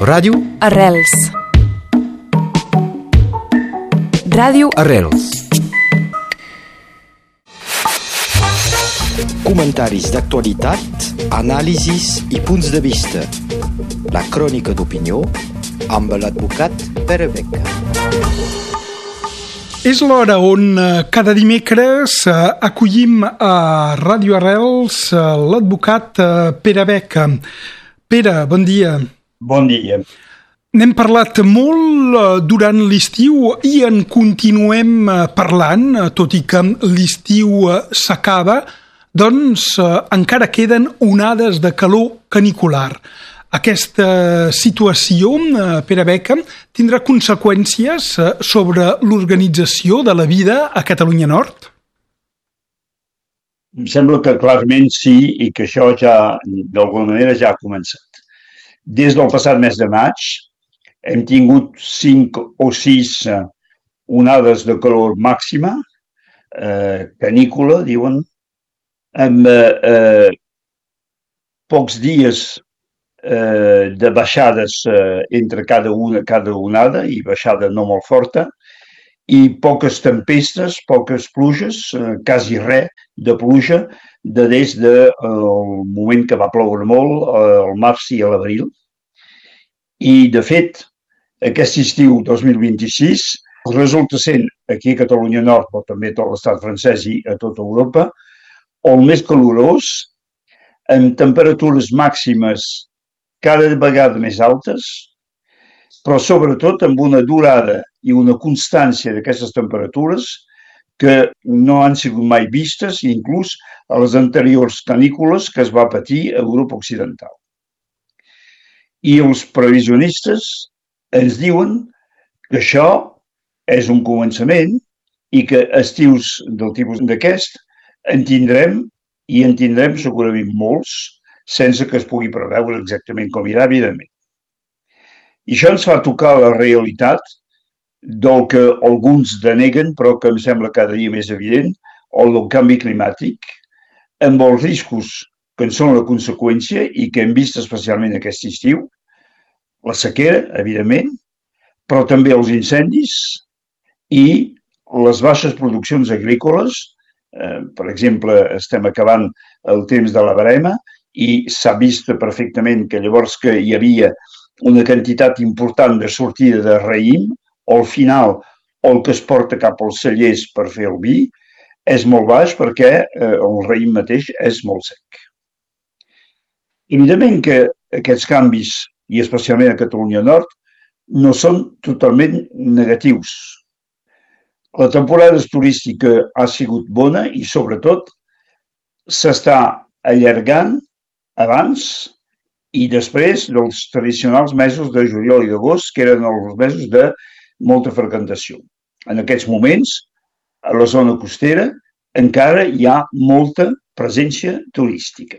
Ràdio Arrels. Ràdio Arrels. Comentaris d'actualitat, anàlisis i punts de vista. La crònica d'opinió amb l'advocat Pere Beca. És l'hora on cada dimecres acollim a Ràdio Arrels l'advocat Pere Beca. Pere, bon dia. Bon dia. N'hem parlat molt durant l'estiu i en continuem parlant, tot i que l'estiu s'acaba, doncs encara queden onades de calor canicular. Aquesta situació, Pere Beca, tindrà conseqüències sobre l'organització de la vida a Catalunya Nord? Em sembla que clarament sí i que això ja, d'alguna manera, ja ha començat. Des del passat mes de maig hem tingut 5 o 6 onades de calor màxima, canícula, diuen, amb pocs dies de baixades entre cada onada i baixada no molt forta i poques tempestes, poques pluges, quasi res de pluja des del moment que va ploure molt, al març i a l'abril. I, de fet, aquest estiu 2026 resulta sent aquí a Catalunya Nord, però també a tot l'estat francès i a tota Europa, el més calorós, amb temperatures màximes cada vegada més altes, però sobretot amb una durada i una constància d'aquestes temperatures que no han sigut mai vistes, inclús a les anteriors canícules que es va patir a Europa Occidental. I els previsionistes ens diuen que això és un començament i que estius del tipus d'aquest en tindrem segurament molts, sense que es pugui preveure exactament com irà, evidentment. I això ens fa tocar la realitat del que alguns deneguen, però que em sembla cada dia més evident, el del canvi climàtic, amb els riscos que en són la conseqüència i que hem vist especialment aquest estiu, la sequera, evidentment, però també els incendis i les baixes produccions agrícoles. Per exemple, estem acabant el temps de la verema i s'ha vist perfectament que llavors que hi havia una quantitat important de sortida de raïm, al final el que es porta cap als cellers per fer el vi és molt baix perquè el raïm mateix és molt sec. Evidentment que aquests canvis, i especialment a Catalunya Nord, no són totalment negatius. La temporada turística ha sigut bona i, sobretot, s'està allargant abans i després dels tradicionals mesos de juliol i d'agost, que eren els mesos de molta freqüentació. En aquests moments, a la zona costera, encara hi ha molta presència turística.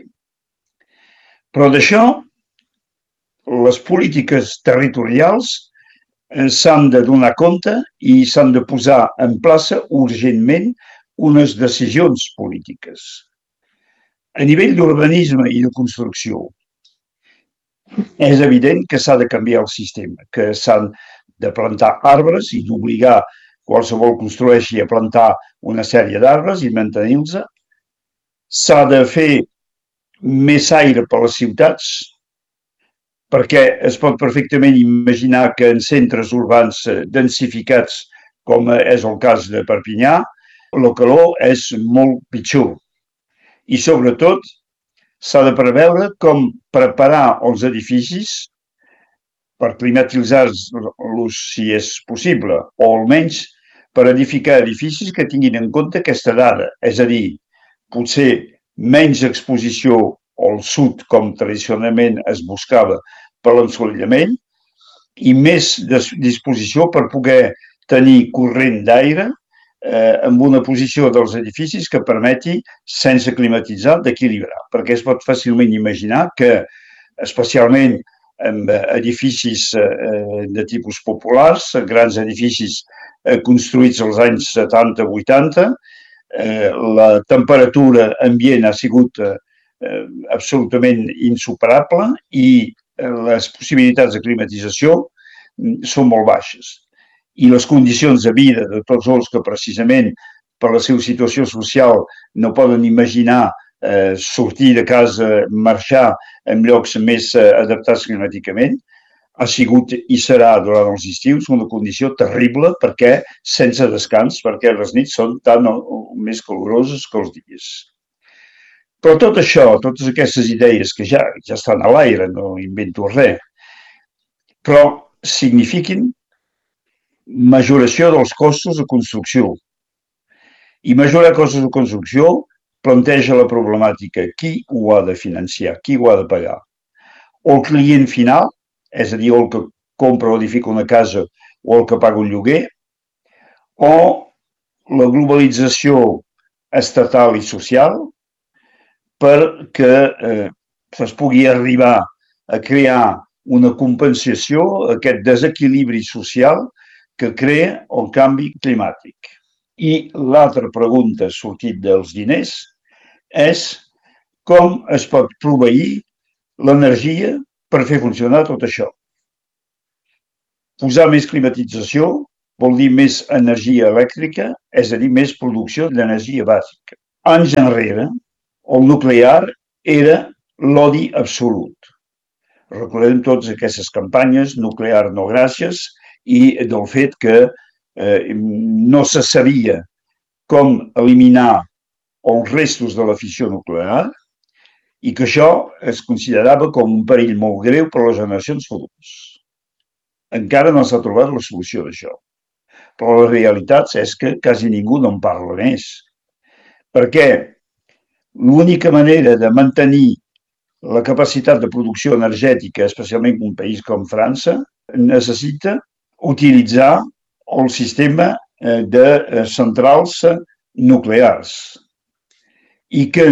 Però d'això, les polítiques territorials s'han de donar compte i s'han de posar en plaça urgentment unes decisions polítiques. A nivell d'urbanisme i de construcció, és evident que s'ha de canviar el sistema, que s'han de plantar arbres i d'obligar qualsevol construeixi a plantar una sèrie d'arbres i mantenir-los. S'ha de fer més aire per les ciutats, perquè es pot perfectament imaginar que en centres urbans densificats, com és el cas de Perpinyà, la calor és molt pitjor. I, sobretot, s'ha de preveure com preparar els edificis per climatitzar-los si és possible, o almenys per edificar edificis que tinguin en compte aquesta dada, és a dir, potser menys exposició al sud, com tradicionalment es buscava per l'ensolellament, i més disposició per poder tenir corrent d'aire amb una posició dels edificis que permeti, sense climatitzar, d'equilibrar. Perquè es pot fàcilment imaginar que, especialment en edificis de tipus populars, grans edificis construïts als anys 70-80, la temperatura ambient ha sigut absolutament insuperable i les possibilitats de climatització són molt baixes. I les condicions de vida de tots els que precisament per la seva situació social no poden imaginar sortir de casa, marxar en llocs més adaptats climàticament, ha sigut i serà durant els estius una condició terrible perquè sense descans, perquè les nits són tan més caloroses que els dies. Però tot això, totes aquestes idees que ja estan a l'aire, no invento res, però signifiquen majoració dels costos de construcció. I majorar costos de construcció planteja la problemàtica qui ho ha de financiar, qui ho ha de pagar. O el client final, és a dir, el que compra o edifica una casa o el que paga un lloguer, o la globalització estatal i social perquè es pugui arribar a crear una compensació a aquest desequilibri social que crea el canvi climàtic. I l'altra pregunta sortit dels diners és com es pot proveir l'energia per fer funcionar tot això. Posar més climatització vol dir més energia elèctrica, és a dir, més producció d'energia bàsica. Anys enrere, el nuclear era l'odi absolut. Recordem totes aquestes campanyes, nuclear no gràcies, i del fet que no se sabia com eliminar els restos de la fissió nuclear i que això es considerava com un perill molt greu per a les generacions futures. Encara no s'ha trobat la solució d'això. Però la realitat és que quasi ningú no en parla més. Perquè l'única manera de mantenir la capacitat de producció energètica, especialment en un país com França, necessita utilitzar el sistema de centrals nuclears. I que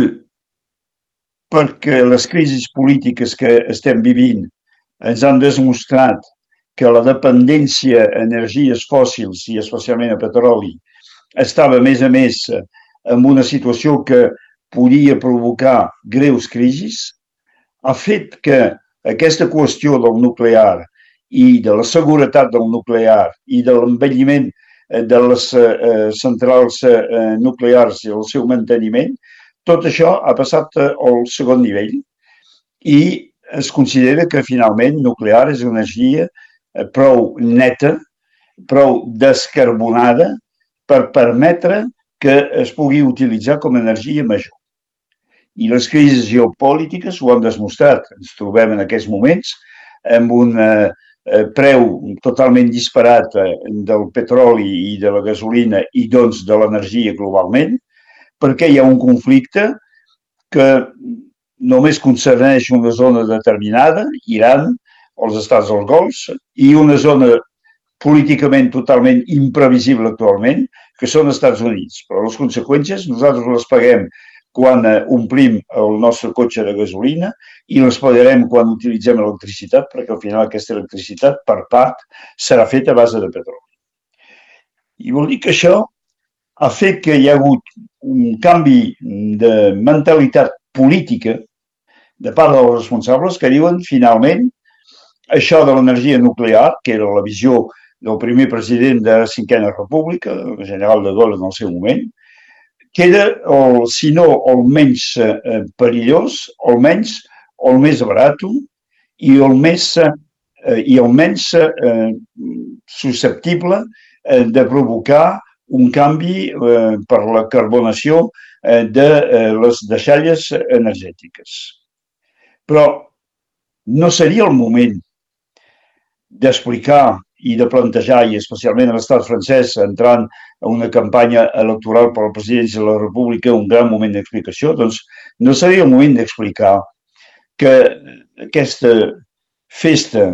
perquè les crisis polítiques que estem vivint ens han demostrat que la dependència a energies fòssils i especialment a petroli estava a més en una situació que podia provocar greus crisis, ha fet que aquesta qüestió del nuclear i de la seguretat del nuclear i de l'envelliment de les centrals nuclears i el seu manteniment, tot això ha passat al segon nivell i es considera que finalment nuclear és una energia prou neta, prou descarbonada per permetre que es pugui utilitzar com a energia major. I les crisis geopolítiques ho han demostrat. Ens trobem en aquests moments amb un preu totalment disparat del petroli i de la gasolina i doncs de l'energia globalment, perquè hi ha un conflicte que només concerneix una zona determinada, Iran, els estats del Golf, i una zona políticament totalment imprevisible actualment, que són els Estats Units. Però les conseqüències nosaltres les paguem quan omplim el nostre cotxe de gasolina i les pagarem quan utilitzem electricitat, perquè al final aquesta electricitat, per part, serà feta a base de petroli. I vol dir que això ha fet que hi ha hagut un canvi de mentalitat política de part dels responsables que diuen, finalment, això de l'energia nuclear, que era la visió del primer president de la Cinquena República, el general de Gaulle en el seu moment, queda, si no el menys perillós, almenys el més barat i el menys susceptible de provocar un canvi per la carbonació de les deixalles energètiques. Però no seria el moment d'explicar i de plantejar, i especialment a l'estat francès, entrant a una campanya electoral per a la presidència de la República, un gran moment d'explicació, doncs no seria el moment d'explicar que aquesta festa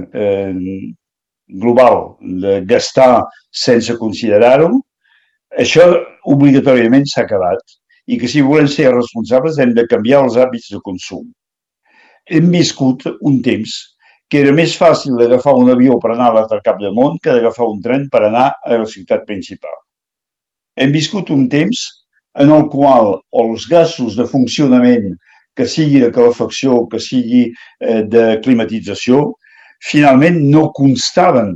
global de gastar sense considerar-ho, això obligatòriament s'ha acabat i que si volem ser responsables hem de canviar els hàbits de consum. Hem viscut un temps que era més fàcil d'agafar un avió per anar a l'altre cap del món que d'agafar un tren per anar a la ciutat principal. Hem viscut un temps en el qual els gasos de funcionament que sigui de calefacció, que sigui de climatització, finalment no constaven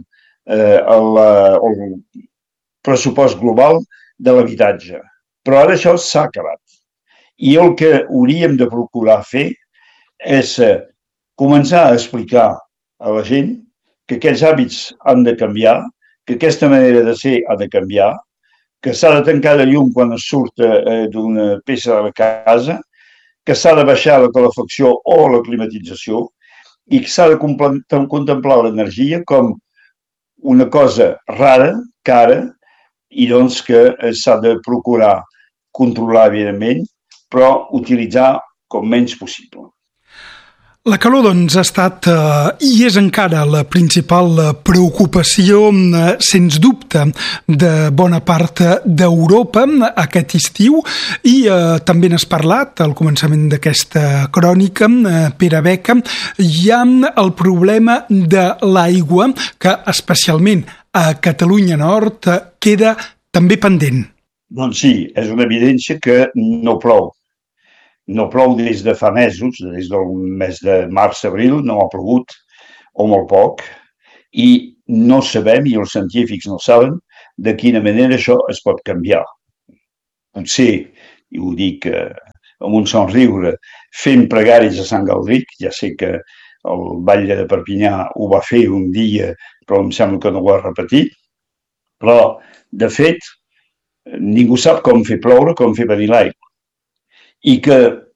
el pressupost global de l'habitatge. Però ara això s'ha acabat. I el que hauríem de procurar fer és començar a explicar a la gent que aquests hàbits han de canviar, que aquesta manera de ser ha de canviar, que s'ha de tancar la llum quan es surt d'una peça de la casa, que s'ha de baixar la calefacció o la climatització i que s'ha de contemplar l'energia com una cosa rara, cara, i doncs que s'ha de procurar controlar, evidentment, però utilitzar com menys possible. La calor, doncs, ha estat i és encara la principal preocupació, sens dubte, de bona part d'Europa aquest estiu i també n'has parlat al començament d'aquesta crònica, Pere Beca. Hi ha el problema de l'aigua que, especialment a Catalunya Nord, queda també pendent. Doncs sí, és una evidència que no plou. No plou des de fa mesos, des del mes de març-abril, no ha plogut, o molt poc, i no sabem, i els científics no saben, de quina manera això es pot canviar. Potser, i ho dic amb un somriure, fent pregàries a Sant Galdric, ja sé que el batlle de Perpinyà ho va fer un dia, però em sembla que no ho ha repetit, però, de fet, ningú sap com fer ploure, com fer venir l'aigua. I que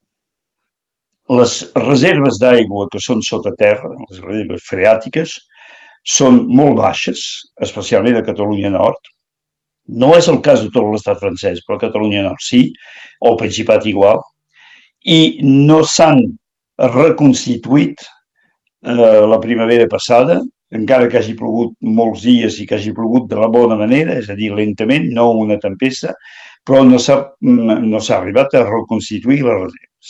les reserves d'aigua que són sota terra, les reserves freàtiques, són molt baixes, especialment a Catalunya Nord. No és el cas de tot l'estat francès, però a Catalunya Nord sí, o al Principat igual, i no s'han reconstituït la primavera passada, encara que hagi plogut molts dies i que hagi plogut de la bona manera, és a dir, lentament, no una tempesta, però no s'ha arribat a reconstituir les reserves.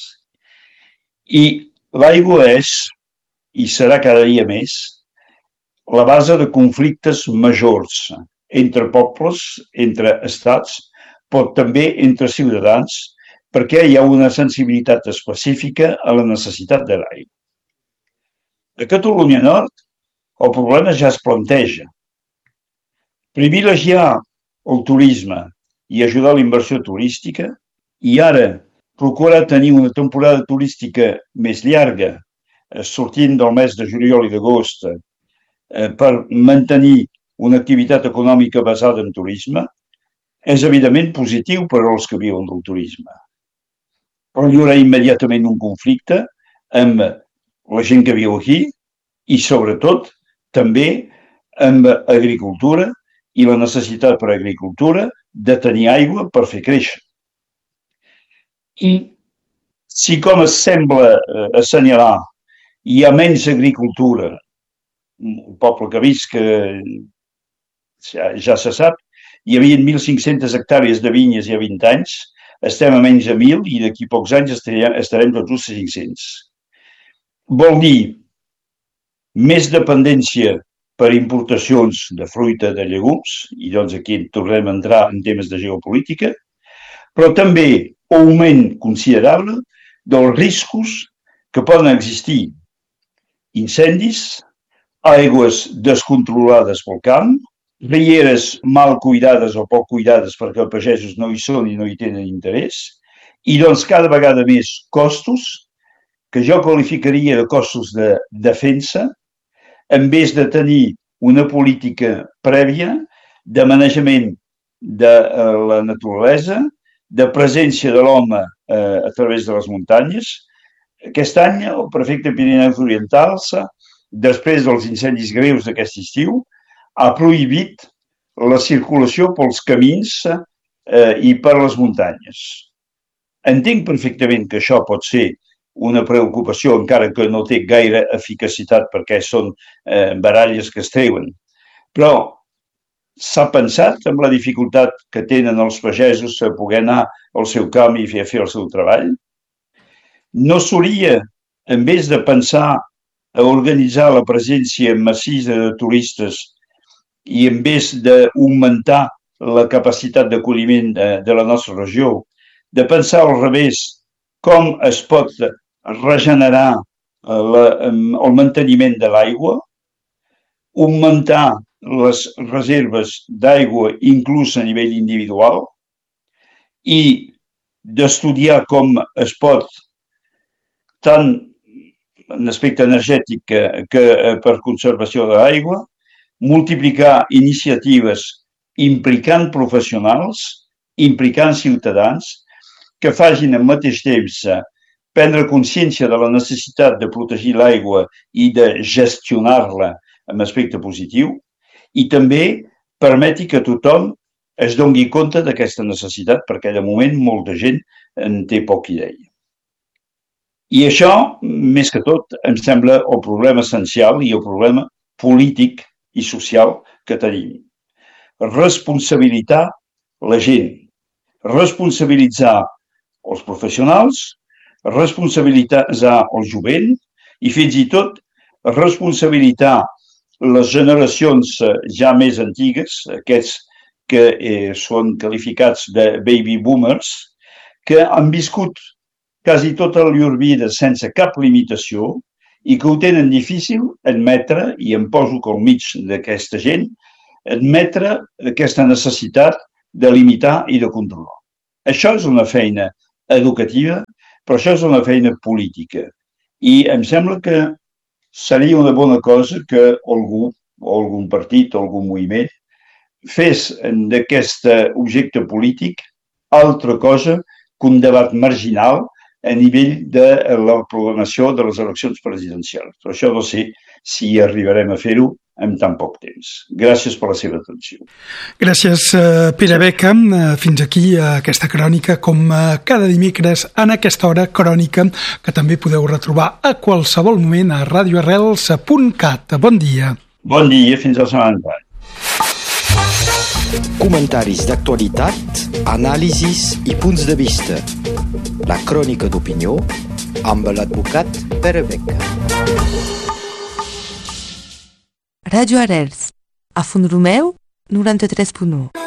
I l'aigua és, i serà cada dia més, la base de conflictes majors entre pobles, entre estats, però també entre ciutadans, perquè hi ha una sensibilitat específica a la necessitat de l'aigua. A Catalunya Nord, el problema ja es planteja. Privilegiar el turisme i ajudar a la inversió turística, i ara procurar tenir una temporada turística més llarga, sortint del mes de juliol i d'agost, per mantenir una activitat econòmica basada en turisme, és evidentment positiu per als que viuen del turisme. Però hi haurà immediatament un conflicte amb la gent que viu aquí i, sobretot, també amb agricultura i la necessitat per a agricultura de tenir aigua per fer créixer. I si, com es sembla assenyalar, hi ha menys agricultura, un poble que visc ja se sap, hi havia 1.500 hectàrees de vinyes hi ha 20 anys, estem a menys de 1.000 i d'aquí pocs anys estarem tots els 500. Vol dir més dependència per importacions de fruita, de llegums, i doncs aquí tornem a entrar en temes de geopolítica, però també augment considerable dels riscos que poden existir incendis, aigües descontrolades pel camp, rieres mal cuidades o poc cuidades perquè els pagesos no hi són i no hi tenen interès, i doncs cada vegada més costos, que jo qualificaria de costos de defensa, en vez de tenir una política prèvia de manejament de la naturalesa, de presència de l'home a través de les muntanyes. Aquest any el prefecte Pirineus Orientals, després dels incendis greus d'aquest estiu, ha prohibit la circulació pels camins i per les muntanyes. Entenc perfectament que això pot ser una preocupació, encara que no té gaire eficacitat perquè són baralles que es treuen. Però s'ha pensat en la dificultat que tenen els pagesos a poder anar al seu camp i fer el seu treball? No s'hauria, en vez de pensar a organitzar la presència massiva de turistes i en vez d'augmentar la capacitat d'acolliment de la nostra regió, de pensar al revés com es pot regenerar el manteniment de l'aigua, augmentar les reserves d'aigua inclús a nivell individual i d'estudiar com es pot, tant en aspecte energètic que per conservació de l'aigua, multiplicar iniciatives implicant professionals, implicant ciutadans, que facin al mateix temps prendre consciència de la necessitat de protegir l'aigua i de gestionar-la en aspecte positiu i també permeti que tothom es doni compte d'aquesta necessitat, perquè de moment molta gent en té poca idea. I això, més que tot, em sembla el problema essencial i el problema polític i social que tenim. Responsabilitzar la gent, responsabilitzar els professionals, responsabilitzar el jovent i fins i tot responsabilitzar les generacions ja més antigues, aquests que són qualificats de baby boomers, que han viscut quasi tota la llur vida sense cap limitació i que ho tenen difícil admetre, i em poso al mig d'aquesta gent, admetre aquesta necessitat de limitar i de controlar. Això és una feina educativa, però això és una feina política. I em sembla que seria una bona cosa que algú, o algun partit, o algun moviment, fes d'aquest objecte polític altra cosa que un debat marginal a nivell de la programació de les eleccions presidencials. Però això no sé si arribarem a fer-ho en tan poc temps. Gràcies per la seva atenció. Gràcies, Pere Beca. Fins aquí aquesta crònica, com cada dimecres en aquesta hora, crònica que també podeu retrobar a qualsevol moment a radioarrels.cat. Bon dia. Bon dia, fins la setmana que ve. Comentaris d'actualitat, anàlisis i punts de vista. La crònica d'opinió amb l'advocat Pere Beca. Radio Arrels, a Font Romeu 93.1.